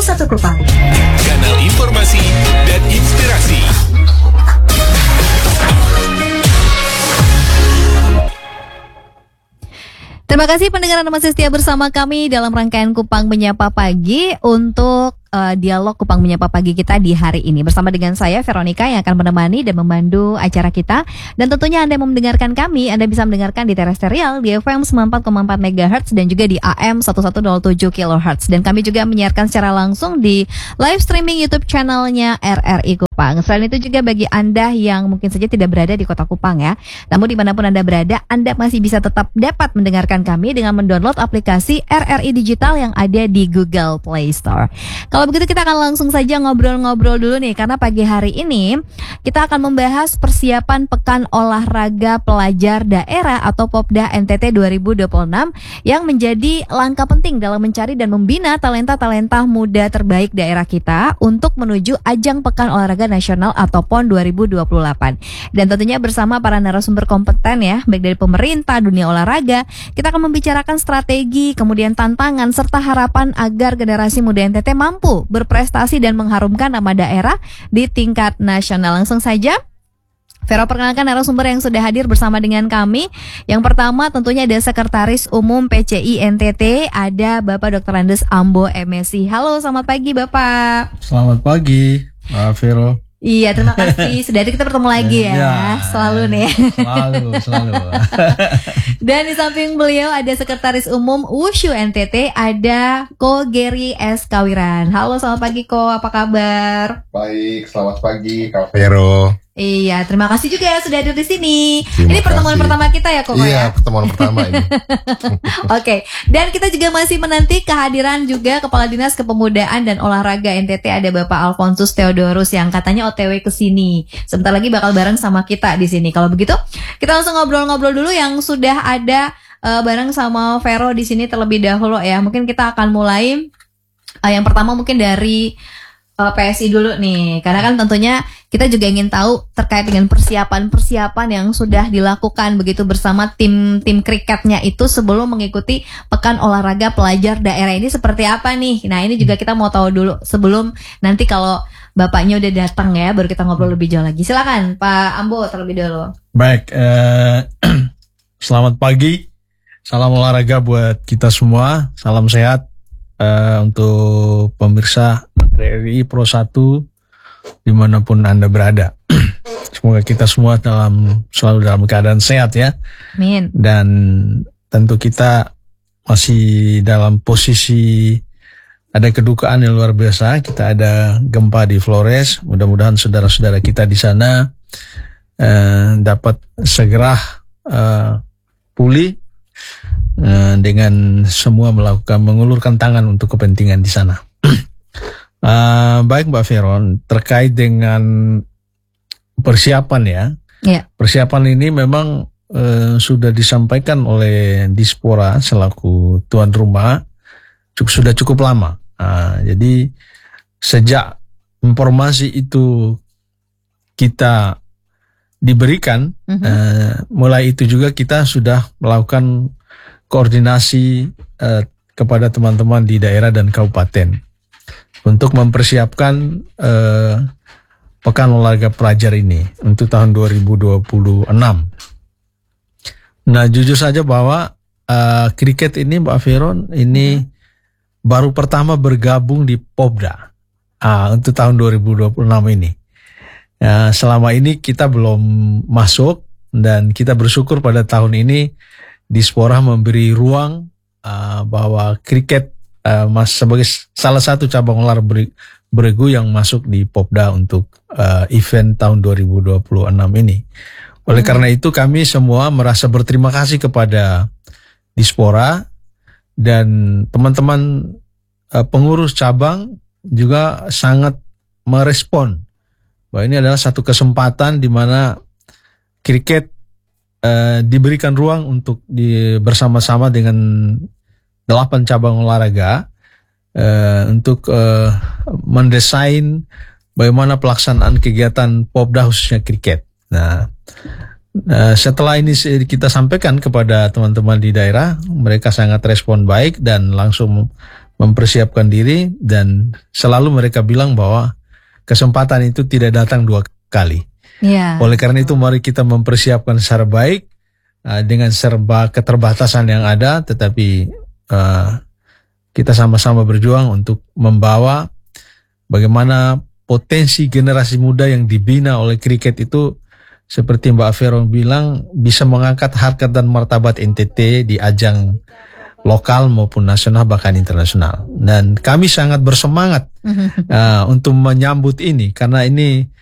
101 Kupang. Kanal informasi dan inspirasi. Terima kasih pendengar Anda masih setia bersama kami dalam rangkaian Kupang Menyapa Pagi untuk dialog Kupang Menyapa Pagi kita di hari ini. Bersama dengan saya Veronica yang akan menemani dan memandu acara kita. Dan tentunya Anda yang mendengarkan kami, Anda bisa mendengarkan di terestrial di FM 94,4 MHz dan juga di AM 1107 kHz. Dan kami juga menyiarkan secara langsung di live streaming YouTube channelnya RRI Kupang. Selain itu juga bagi Anda yang mungkin saja tidak berada di kota Kupang ya, namun dimanapun Anda berada, Anda masih bisa tetap dapat mendengarkan kami dengan mendownload aplikasi RRI Digital yang ada di Google Play Store. Kalau begitu kita akan langsung saja ngobrol-ngobrol dulu nih, karena pagi hari ini kita akan membahas persiapan Pekan Olahraga Pelajar Daerah atau Popda NTT 2026 yang menjadi langkah penting dalam mencari dan membina talenta-talenta muda terbaik daerah kita untuk menuju ajang Pekan Olahraga Nasional atau PON 2028. Dan tentunya bersama para narasumber kompeten ya, baik dari pemerintah, dunia olahraga, kita akan membicarakan strategi, kemudian tantangan, serta harapan agar generasi muda NTT mampu berprestasi dan mengharumkan nama daerah di tingkat nasional. Langsung saja Vero perkenalkan narasumber yang sudah hadir bersama dengan kami. Yang pertama tentunya ada Sekretaris Umum PCI NTT, ada Bapak Dr. Andes Ambo MSc. Halo, selamat pagi Bapak. Selamat pagi Mbak Vero. Iya, terima kasih. Sudah kita bertemu lagi ya. Selalu nih. Selalu. Dan di samping beliau ada Sekretaris Umum Wushu NTT, ada Ko Geri S. Kawiran. Halo, selamat pagi Ko, apa kabar? Baik, selamat pagi Kak Vero. Iya, terima kasih juga ya sudah hadir di sini. Terima Ini pertemuan kasih. pertama kita ya Ko ya? Iya, pertemuan pertama ini. Oke, dan kita juga masih menanti kehadiran juga Kepala Dinas Kepemudaan dan Olahraga NTT, ada Bapak Alfonsus Theodorus yang katanya OTW ke sini. Sebentar lagi bakal bareng sama kita di sini. Kalau begitu, kita langsung ngobrol-ngobrol dulu yang sudah ada bareng sama Vero di sini terlebih dahulu ya. Mungkin kita akan mulai yang pertama mungkin dari PSI dulu nih, karena kan tentunya kita juga ingin tahu terkait dengan persiapan yang sudah dilakukan begitu bersama tim kriketnya itu sebelum mengikuti Pekan Olahraga Pelajar Daerah ini seperti apa nih. Nah ini juga kita mau tahu dulu sebelum nanti kalau Bapaknya udah datang ya, baru kita ngobrol lebih jauh lagi. Silakan Pak Ambo terlebih dulu. Baik, selamat pagi. Salam olahraga buat kita semua. Salam sehat untuk pemirsa RRI Pro 1 dimanapun Anda berada. Semoga kita semua selalu dalam keadaan sehat ya. Amin. Dan tentu kita masih dalam posisi ada kedukaan yang luar biasa. Kita ada gempa di Flores. Mudah-mudahan saudara-saudara kita di sana dapat segera pulih dengan semua mengulurkan tangan untuk kepentingan di sana. Baik Mbak Veron, terkait dengan persiapan ya. Yeah. Persiapan ini memang sudah disampaikan oleh Dispora selaku tuan rumah sudah cukup lama. Jadi sejak informasi itu kita diberikan, mulai itu juga kita sudah melakukan koordinasi kepada teman-teman di daerah dan kabupaten untuk mempersiapkan Pekan Olahraga Pelajar ini untuk tahun 2026. Nah, jujur saja bahwa kriket ini Mbak Veron ini baru pertama bergabung di Popda untuk tahun 2026 ini. Selama ini kita belum masuk dan kita bersyukur pada tahun ini Dispora memberi ruang bahwa kriket sebagai salah satu cabang olahraga beregu yang masuk di Popda untuk event tahun 2026 ini. Oleh karena itu kami semua merasa berterima kasih kepada Dispora dan teman-teman pengurus cabang juga sangat merespon bahwa ini adalah satu kesempatan di mana kriket diberikan ruang untuk bersama-sama dengan 8 cabang olahraga untuk mendesain bagaimana pelaksanaan kegiatan Popda khususnya kriket. Nah, setelah ini kita sampaikan kepada teman-teman di daerah, mereka sangat respon baik dan langsung mempersiapkan diri, dan selalu mereka bilang bahwa kesempatan itu tidak datang 2 kali. Ya. Oleh karena itu mari kita mempersiapkan secara baik dengan serba keterbatasan yang ada, tetapi kita sama-sama berjuang untuk membawa bagaimana potensi generasi muda yang dibina oleh kriket itu, seperti Mbak Veron bilang, bisa mengangkat harkat dan martabat NTT di ajang lokal maupun nasional bahkan internasional. Dan kami sangat bersemangat untuk menyambut ini, karena ini